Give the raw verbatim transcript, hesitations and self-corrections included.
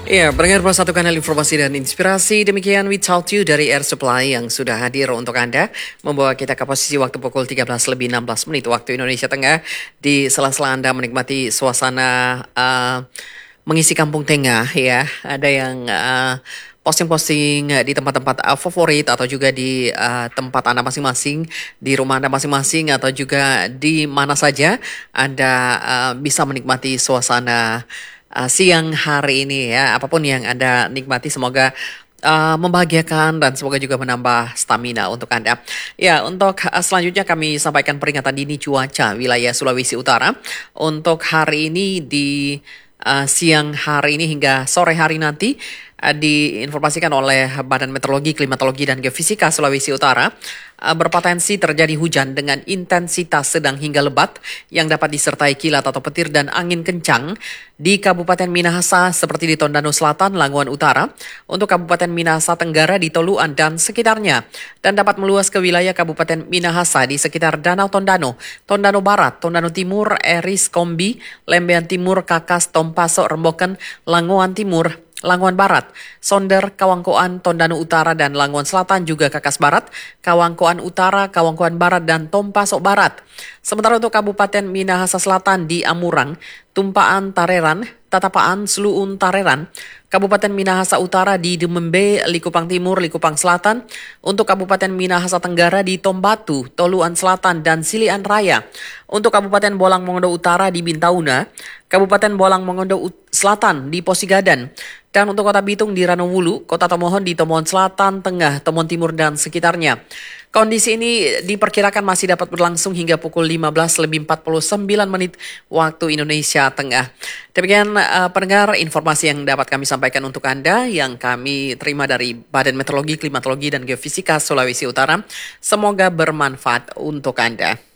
Iya, pendengar Plus satu kanal informasi dan inspirasi. Demikian We Talk to You dari Air Supply yang sudah hadir untuk Anda. Membawa kita ke posisi waktu pukul tiga belas lebih enam belas menit waktu Indonesia Tengah. Di sela-sela Anda menikmati suasana uh, mengisi kampung tengah ya. Ada yang uh, posting-posting di tempat-tempat uh, favorit atau juga di uh, tempat Anda masing-masing, di rumah Anda masing-masing atau juga di mana saja Anda uh, bisa menikmati suasana uh, siang hari ini ya. Apapun yang Anda nikmati semoga uh, membahagiakan dan semoga juga menambah stamina untuk Anda. Ya, untuk uh, selanjutnya kami sampaikan peringatan dini cuaca wilayah Sulawesi Utara untuk hari ini di uh, siang hari ini hingga sore hari nanti uh, diinformasikan oleh Badan Meteorologi, Klimatologi dan Geofisika Sulawesi Utara uh, berpotensi terjadi hujan dengan intensitas sedang hingga lebat yang dapat disertai kilat atau petir dan angin kencang di Kabupaten Minahasa seperti di Tondano Selatan, Lamongan Utara, untuk Kabupaten Minahasa Tenggara di Toluan dan sekitarnya, dan dapat meluas ke wilayah Kabupaten Minahasa di sekitar Danau Tondano, Tondano Barat, Tondano Timur, Eris, Kombi, Lembean Timur, Kakas, Tompaso, Remboken, Langoan Timur, Langoan Barat, Sonder, Kawangkoan, Tondano Utara, dan Langoan Selatan, juga Kakas Barat, Kawangkoan Utara, Kawangkoan Barat, dan Tompasok Barat. Sementara untuk Kabupaten Minahasa Selatan di Amurang, Tumpaan Tareran, Tatapaan, Sluun Tareran, Kabupaten Minahasa Utara di Demembe, Likupang Timur, Likupang Selatan, untuk Kabupaten Minahasa Tenggara di Tombatu, Toluan Selatan, dan Silian Raya, untuk Kabupaten Bolang Mongondo Utara di Bintauna, Kabupaten Bolang Mongondo Selatan di Posigadan, dan untuk Kota Bitung di Ranowulu, Kota Tomohon di Tomohon Selatan, Tengah, Tomohon Timur, dan sekitarnya. Kondisi ini diperkirakan masih dapat berlangsung hingga pukul lima belas lebih empat puluh sembilan menit waktu Indonesia Tengah. Demikian uh, pendengar informasi yang dapat kami sampaikan untuk Anda yang kami terima dari Badan Meteorologi, Klimatologi dan Geofisika Sulawesi Utara. Semoga bermanfaat untuk Anda.